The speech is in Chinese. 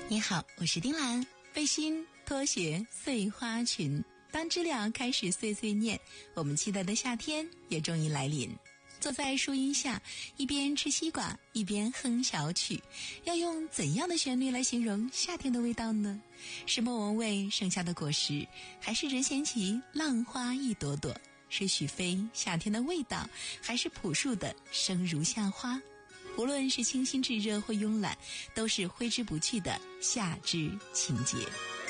你好，我是丁兰。背心、拖鞋、碎花裙，当知了开始碎碎念，我们期待的夏天也终于来临。坐在树荫下，一边吃西瓜，一边哼小曲，要用怎样的旋律来形容夏天的味道呢？是莫文蔚盛夏的果实，还是任贤齐浪花一朵朵？是许飞夏天的味道，还是朴树的生如夏花？无论是清新炙热或慵懒，都是挥之不去的夏之情节。